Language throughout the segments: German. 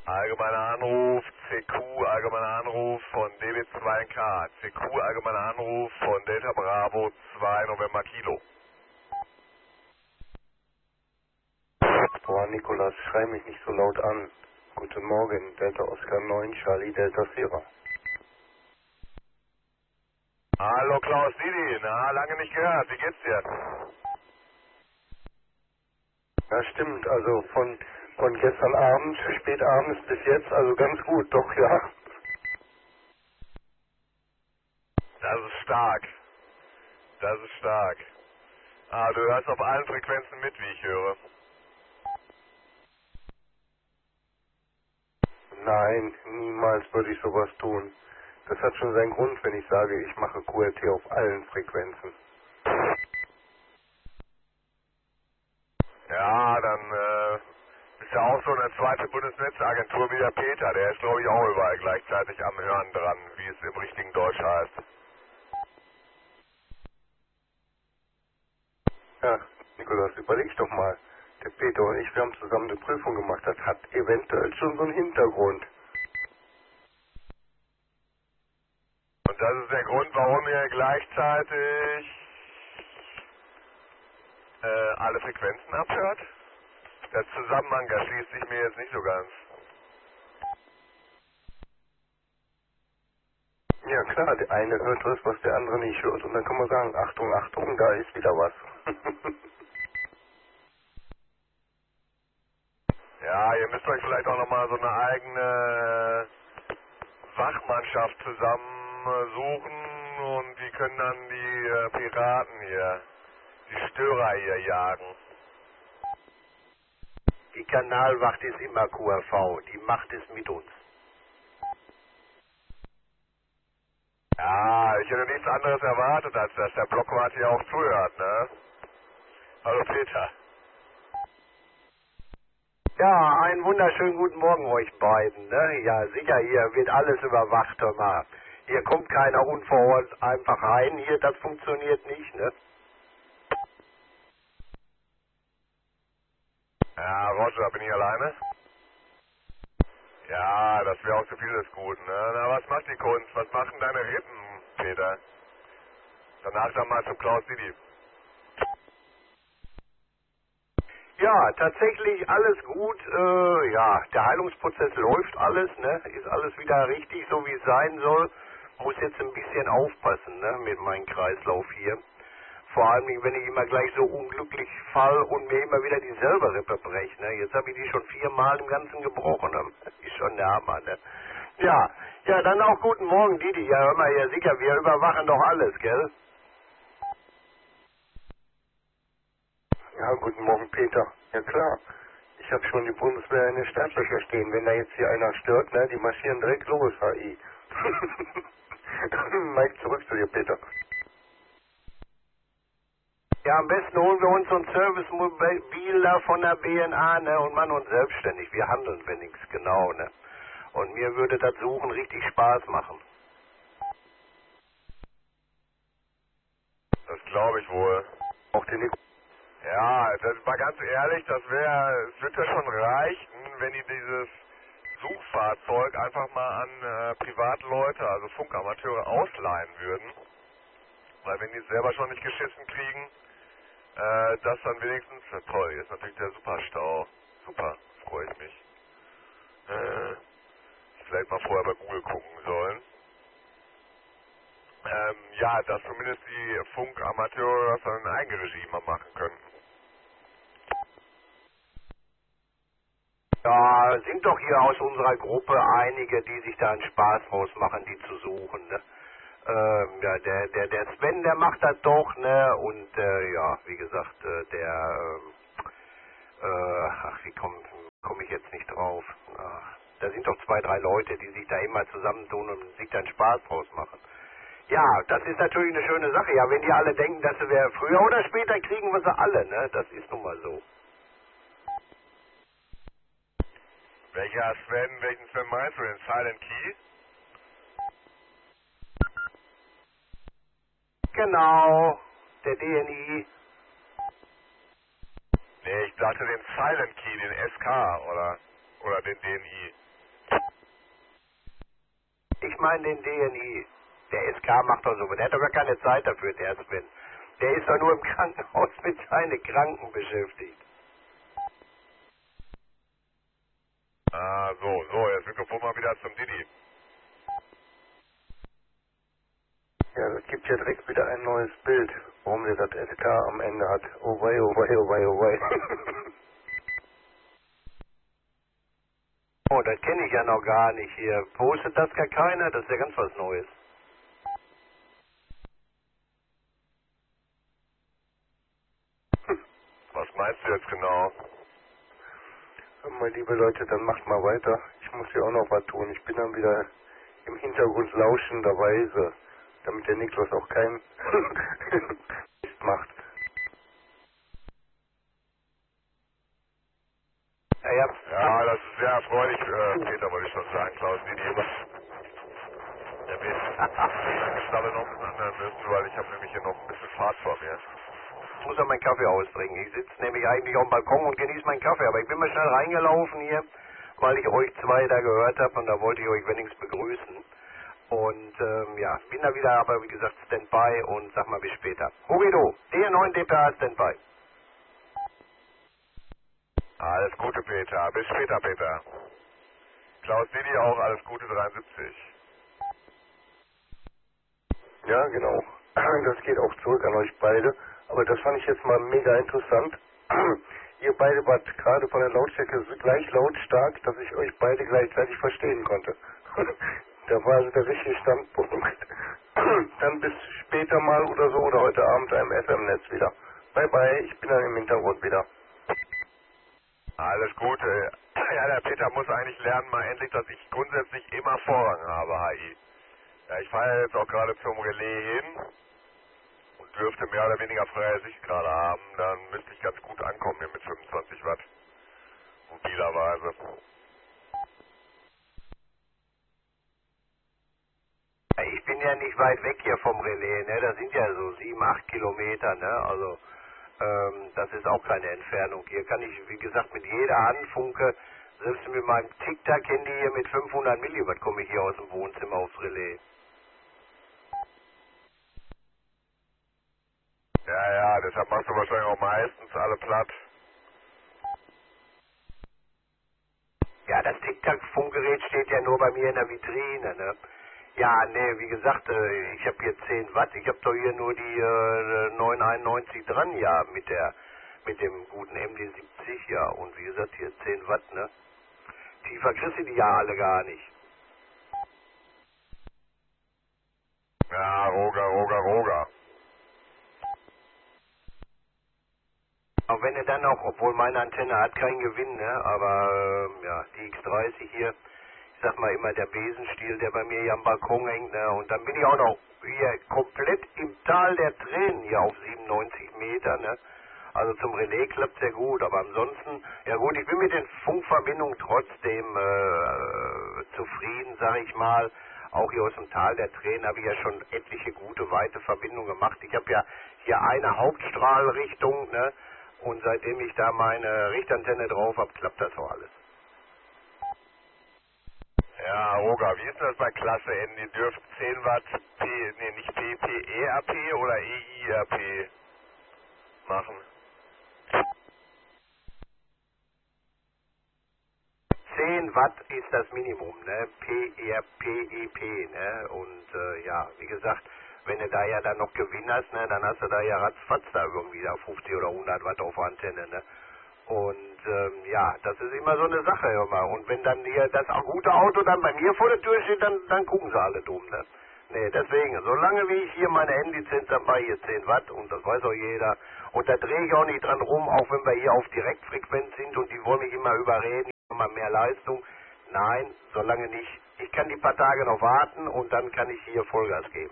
Allgemeiner Anruf, CQ, allgemeiner Anruf von DB2K. CQ, allgemeiner Anruf von Delta Bravo 2 November Kilo. Boah, Nikolas, schrei mich nicht so laut an. Guten Morgen, Delta Oscar 9, Charlie Delta Sierra. Hallo Klaus Didi, na, lange nicht gehört, wie geht's dir? Ja, stimmt, also von gestern Abend, spät abends bis jetzt, also ganz gut, doch, ja. Das ist stark, das ist stark. Ah, du hörst auf allen Frequenzen mit, wie ich höre. Nein, niemals würde ich sowas tun. Das hat schon seinen Grund, wenn ich sage, ich mache QRT auf allen Frequenzen. Ja, dann ist ja auch so eine zweite Bundesnetzagentur wie der Peter, der ist glaube ich auch überall gleichzeitig am Hören dran, wie es im richtigen Deutsch heißt. Ja, Nikolas, überleg doch mal. Der Peter und ich, wir haben zusammen eine Prüfung gemacht. Das hat eventuell schon so einen Hintergrund. Und das ist der Grund, warum ihr gleichzeitig alle Frequenzen abhört? Der Zusammenhang erschließt sich mir jetzt nicht so ganz. Ja klar, der eine hört was, was der andere nicht hört. Und dann kann man sagen, Achtung, Achtung, da ist wieder was. Ja, ihr müsst euch vielleicht auch nochmal so eine eigene Wachmannschaft zusammensuchen und die können dann die Piraten hier, die Störer hier jagen. Die Kanalwacht ist immer QRV, die Macht ist mit uns. Ja, ich hätte nichts anderes erwartet, als dass der Blockwart hier auch zuhört, ne? Hallo Peter. Ja, einen wunderschönen guten Morgen euch beiden. Ne? Ja, sicher, hier wird alles überwacht. Hör mal. Hier kommt keiner unverhofft einfach rein. Hier, das funktioniert nicht. Ne? Ja, Roger, bin ich alleine? Ja, das wäre auch zu viel des Guten, ne? Na, was macht die Kunst? Was machen deine Rippen, Peter? Danach dann mal zum Klaus Didi. Ja, tatsächlich alles gut. Ja, der Heilungsprozess läuft alles. Ne? Ist alles wieder richtig, so wie es sein soll. Muss jetzt ein bisschen aufpassen, ne? Mit meinem Kreislauf hier. Vor allem, wenn ich immer gleich so unglücklich fall und mir immer wieder dieselbe Rippe breche. Ne? Jetzt habe ich die schon 4-mal im Ganzen gebrochen. Ne? Ist schon der Hammer. Ne? Ja, ja, dann auch guten Morgen, Didi. Ja, hör mal, ja sicher, wir überwachen doch alles, gell? Ja, guten Morgen, Peter. Ja klar, ich habe schon die Bundeswehr in den Startlöchern stehen. Wenn da jetzt hier einer stört, ne, die marschieren direkt los, HI. Mike, zurück zu dir, Peter. Ja, am besten holen wir uns so ein Servicemobil da von der BNA, ne, und machen uns selbstständig. Wir handeln wenigstens, genau, ne. Und mir würde das Suchen richtig Spaß machen. Das glaube ich wohl. Auch den Nico. Ja, das war ganz ehrlich, es wird ja schon reichen, wenn die dieses Suchfahrzeug einfach mal an Privatleute, also Funkamateure, ausleihen würden. Weil wenn die es selber schon nicht geschissen kriegen, das dann wenigstens, ja, toll, jetzt natürlich der Superstau. Super, freue ich mich. Vielleicht mal vorher bei Google gucken sollen. Ja, dass zumindest die Funkamateure das dann in Eigenregie mal machen könnten. Ja, sind doch hier aus unserer Gruppe einige, die sich da einen Spaß draus machen, die zu suchen, ne. Ja, der Sven, der macht das doch, ne, und, ja, wie gesagt, ach, wie komm ich jetzt nicht drauf? Ach, da sind doch 2, 3 Leute, die sich da immer zusammentun und sich da einen Spaß draus machen. Ja, das ist natürlich eine schöne Sache. Ja, wenn die alle denken, dass sie früher oder später kriegen wir sie alle, ne? Das ist nun mal so. Welchen Sven meinst du, den Silent Key? Genau, der DNI. Nee, ich dachte den Silent Key, den SK oder den DNI. nicht mal in den DNI. Der SK macht doch so, der hat doch gar keine Zeit dafür, der Sven. Der ist doch nur im Krankenhaus mit seinen Kranken beschäftigt. Ah, so, jetzt Mikrofon mal wieder zum Didi. Ja, es gibt ja direkt wieder ein neues Bild, warum der das SK am Ende hat. Oh wei, oh wei, oh wei, oh wei. Oh, das kenne ich ja noch gar nicht hier. Postet das gar keiner? Das ist ja ganz was Neues. Was meinst du jetzt genau? Meine liebe Leute, dann macht mal weiter. Ich muss ja auch noch was tun. Ich bin dann wieder im Hintergrund lauschenderweise, damit der Niklas auch keinen Mist macht. Ja, das ist sehr erfreulich, Peter, wollte ich schon sagen, Klaus, Didi. Der wird Schnalle noch miteinander müssen, weil ich habe nämlich hier noch ein bisschen Fahrt vor mir. Ich muss ja meinen Kaffee austrinken. Ich sitze nämlich eigentlich auf dem Balkon und genieße meinen Kaffee. Aber ich bin mal schnell reingelaufen hier, weil ich euch zwei da gehört habe und da wollte ich euch wenigstens begrüßen. Und ja, bin da wieder, aber wie gesagt, Standby und sag mal bis später. Hugido, der 9 dpa Standby. Alles Gute, Peter. Bis später, Peter. Klaus Didi auch, alles Gute, 73. Ja, genau. Das geht auch zurück an euch beide. Aber das fand ich jetzt mal mega interessant. Ihr beide wart gerade von der Lautstärke gleich lautstark, dass ich euch beide gleichzeitig verstehen konnte. Da war also der richtige Standpunkt. Dann bis später mal oder so oder heute Abend im FM-Netz wieder. Bye bye, ich bin dann im Hintergrund wieder. Alles Gute. Ja, der Peter muss eigentlich lernen, mal endlich, dass ich grundsätzlich immer Vorrang habe, HI. Ja, ich fahre ja jetzt auch gerade zum Relais hin und dürfte mehr oder weniger freie Sicht gerade haben. Dann müsste ich ganz gut ankommen hier mit 25 Watt. Mobilerweise. Ich bin ja nicht weit weg hier vom Relais, ne? Das sind ja so 7, 8 Kilometer, ne? Also das ist auch keine Entfernung. Hier kann ich, wie gesagt, mit jeder Hand funke, selbst mit meinem Tic-Tac-Handy hier mit 500 Milliwatt komme ich hier aus dem Wohnzimmer aufs Relais. Ja, deshalb machst du wahrscheinlich auch meistens alle platt. Ja, das Tic-Tac-Funkgerät steht ja nur bei mir in der Vitrine, ne? Ja, ne, wie gesagt, ich habe hier 10 Watt, ich habe doch hier nur die 991 dran, ja, mit dem guten MD70, ja, und wie gesagt, hier 10 Watt, ne? Tiefer kriegst du die ja alle gar nicht. Ja, Roger. Auch wenn er dann auch, obwohl meine Antenne hat keinen Gewinn, ne, aber ja, die X30 hier, ich sag mal immer der Besenstiel, der bei mir hier am Balkon hängt, ne, und dann bin ich auch noch hier komplett im Tal der Tränen hier auf 97 Meter, ne. Also zum Relais klappt sehr gut, aber ansonsten, ja gut, ich bin mit den Funkverbindungen trotzdem zufrieden, sag ich mal. Auch hier aus dem Tal der Tränen habe ich ja schon etliche gute, weite Verbindungen gemacht. Ich habe ja hier eine Hauptstrahlrichtung, ne? Und seitdem ich da meine Richtantenne drauf habe, klappt das auch alles. Ja, Roger, wie ist denn das bei Klasse N? Die dürfen 10 Watt nicht PERP oder EIRP machen. 10 Watt ist das Minimum, ne? PERP, ne? Und ja, wie gesagt, wenn du da ja dann noch Gewinn hast, ne, dann hast du da ja ratzfatz da irgendwie da 50 oder 100 Watt auf der Antenne, ne? Und ja, das ist immer so eine Sache, hör mal. Und wenn dann hier das gute Auto dann bei mir vor der Tür steht, dann gucken sie alle dumm, ne? Nee, deswegen, solange wie ich hier meine Handylizenz habe, hier 10 Watt und das weiß auch jeder. Und da drehe ich auch nicht dran rum, auch wenn wir hier auf Direktfrequenz sind und die wollen mich immer überreden, immer mehr Leistung. Nein, solange nicht. Ich kann die paar Tage noch warten und dann kann ich hier Vollgas geben.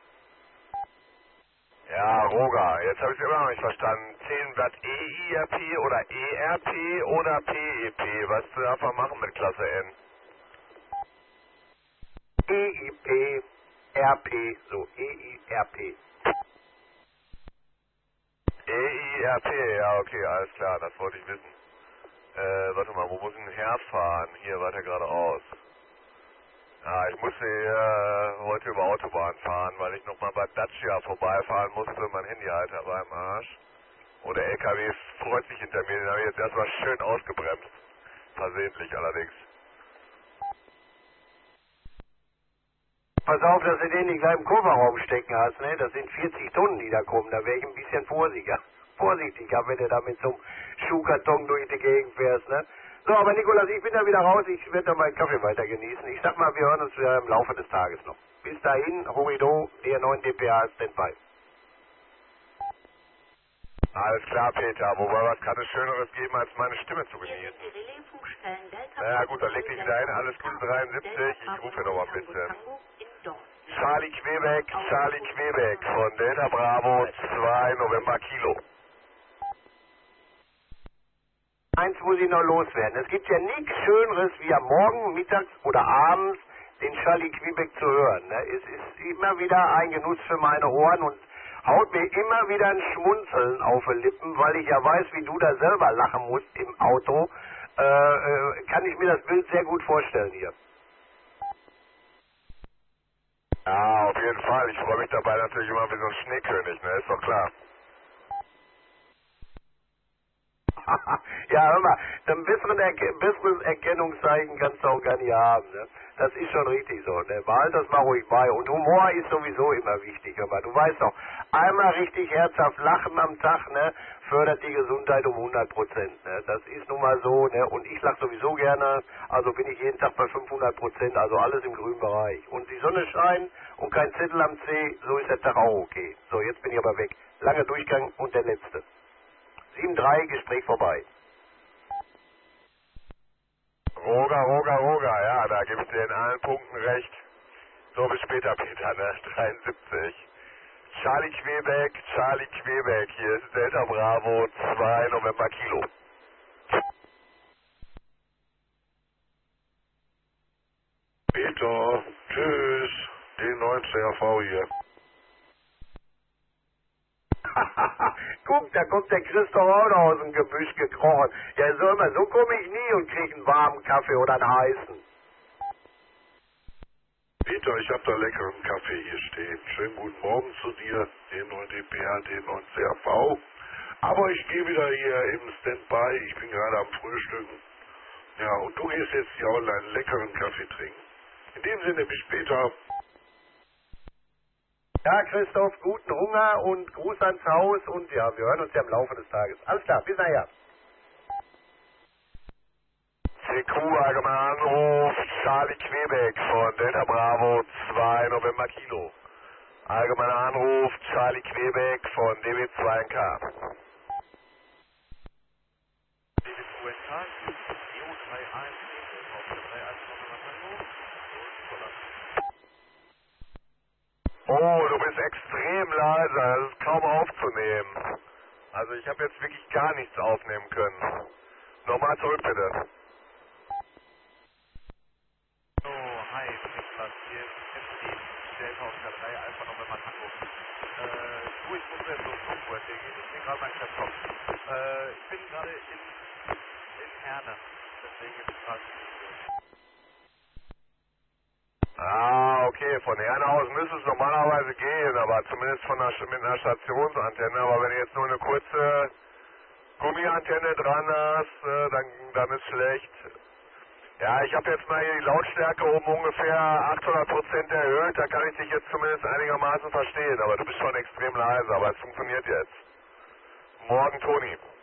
Ja, Roger, jetzt habe ich es immer noch nicht verstanden. 10 Watt EIRP oder ERP oder PEP? Was du davon machen mit Klasse N? EIP, RP, so, EIRP. EIRP, ja, okay, alles klar, das wollte ich wissen. Warte mal, wo muss ich denn herfahren? Hier weiter geradeaus. Ja, ich musste heute über Autobahn fahren, weil ich nochmal bei Dacia vorbeifahren musste. Mein Handyhalter war im Arsch. Und der LKW freut sich hinter mir. Den habe ich jetzt erstmal schön ausgebremst. Versehentlich allerdings. Pass auf, dass du den nicht gleich im Kofferraum stecken hast, ne? Das sind 40 Tonnen, die da kommen. Da wäre ich ein bisschen vorsichtiger, wenn du da mit so einem Schuhkarton durch die Gegend fährst, ne? So, aber Nikolas, ich bin da wieder raus. Ich werde da meinen Kaffee weiter genießen. Ich sag mal, wir hören uns wieder im Laufe des Tages noch. Bis dahin, Horido, DR9 dpa Standby. Alles klar, Peter. Wobei, was kann es Schöneres geben, als meine Stimme zu genießen? Naja gut, dann leg dich wieder hin. Alles Gute 73. Ich rufe noch mal ein bisschen. Charlie Quebec von Delta Bravo 2 November Kilo. Eins muss ich noch loswerden. Es gibt ja nichts Schöneres, wie am Morgen, mittags oder abends den Charlie Quebec zu hören. Ne? Es ist immer wieder ein Genuss für meine Ohren und haut mir immer wieder ein Schmunzeln auf die Lippen, weil ich ja weiß, wie du da selber lachen musst im Auto. Kann ich mir das Bild sehr gut vorstellen hier. Ja, auf jeden Fall. Ich freue mich dabei natürlich immer wie so ein Schneekönig, ne? Ist doch klar. Ja, hör mal, ein besseres Erkennungszeichen kannst du auch gar nicht haben, ne? Das ist schon richtig so, ne? Behalt das mal ruhig bei. Und Humor ist sowieso immer wichtig, aber du weißt doch, einmal richtig herzhaft lachen am Tag, ne? Fördert die Gesundheit um 100%, ne? Das ist nun mal so, ne? Und ich lache sowieso gerne, also bin ich jeden Tag bei 500%, also alles im grünen Bereich. Und die Sonne scheint und kein Zettel am C, so ist der Tag auch okay. So, jetzt bin ich aber weg. Langer Durchgang und der letzte. 7-3, Gespräch vorbei. Roger, ja, da gebe ich dir in allen Punkten recht. So, bis später, Peter, ne? 73. Charlie Quebec, hier ist Delta Bravo 2 November Kilo. Peter, tschüss, D9CRV hier. Guck, da kommt der Christoph auch noch aus dem Gebüsch gekrochen. Ja, so komme ich nie und kriege einen warmen Kaffee oder einen heißen. Peter, ich habe da leckeren Kaffee hier stehen. Schönen guten Morgen zu dir, D9DPA, D9CRV. Aber ich gehe wieder hier im Standby, ich bin gerade am Frühstücken. Ja, und du gehst jetzt hier auch einen leckeren Kaffee trinken. In dem Sinne, bis später. Ja, Christoph, guten Hunger und Gruß ans Haus und ja, wir hören uns ja im Laufe des Tages. Alles klar, bis nachher. CQ, allgemeiner Anruf, Charlie Quebec von Delta Bravo 2 November Kilo. Allgemeiner Anruf, Charlie Quebec von DB2NK. DB2NK, Euro 31, auf der 31 Oh, du bist extrem leise, das ist kaum aufzunehmen. Also ich habe jetzt wirklich gar nichts aufnehmen können. Nochmal zurück bitte. So, hi, Niklas, hier ist Steve, Delta Oscar 3, Alpha November Tango. Du, ich muss jetzt so Frankfurt gehen, ich bin gerade beim Karton. Ich bin gerade in Herne, deswegen ist es gerade. Ah, okay, von Herne aus müsste es normalerweise gehen, aber zumindest mit einer Stationsantenne. Aber wenn du jetzt nur eine kurze Gummiantenne dran hast, dann ist schlecht. Ja, ich habe jetzt mal hier die Lautstärke um ungefähr 800% erhöht, da kann ich dich jetzt zumindest einigermaßen verstehen, aber du bist schon extrem leise, aber es funktioniert jetzt. Morgen, Toni.